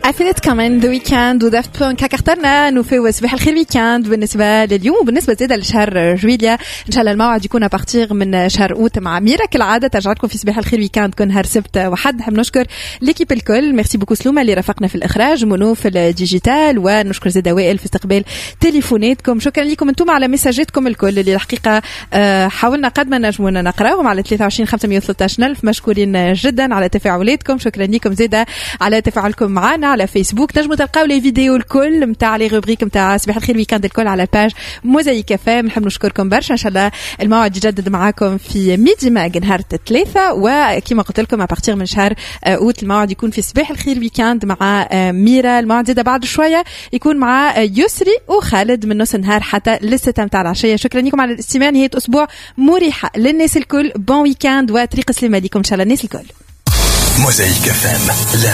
عفلت كمان ذا ويكاند ودافت بونك كاخترنا نوفي صباح الخير ويكاند بالنسبة لليوم وبالنسبة زيادة لشهر جويليا إن شاء الله الموعد يكون أبارتيغ من شهر أوت مع ميرا كالعادة ترجعتكم في صباح الخير ويكاند كل نهار سبت وحد. نحب نشكر ليكيب الكل ميرسي بوكو سلومة اللي رافقنا في الإخراج منو في الديجيتال ونشكر زيادة وائل في استقبال تليفوناتكم. شكرا لكم انتم على مساجاتكم الكل اللي الحقيقة حاولنا قد ما نجمونا نقراهم على 23 513 ألف. مشكورين جدا على تفاعلاتكم. شكرا لكم زيادة على تفاعلكم معنا على فيسبوك. نجموا تلقاو لي فيديو الكل متاع لي روبريك متاع صباح الخير ويكاند الكل على باج موزايك فام. نحب نشكركم برشا. ان شاء الله الموعد يجدد معاكم في ميدي ماغ نهار الثلاثاء وكما قلت لكم ابارتيغ من شهر اوت الموعد يكون في صباح الخير ويكاند مع ميرا. الموعد زاد بعد شويه يكون مع يسري وخالد من نص النهار حتى للستة متاع العشيه. شكرا لكم على الاستماع. نهايه اسبوع مريحه للناس الكل. بون ويكاند وطريق سليمه لكم ان شاء الله الناس الكل. موزايك فام.